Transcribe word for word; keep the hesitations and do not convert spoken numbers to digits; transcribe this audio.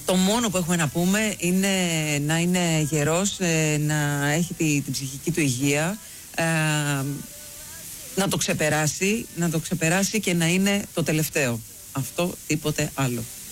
Το μόνο που έχουμε να πούμε είναι να είναι γερός, να έχει τη, την ψυχική του υγεία, ε, να το ξεπεράσει, να το ξεπεράσει και να είναι το τελευταίο. Αυτό, τίποτε άλλο.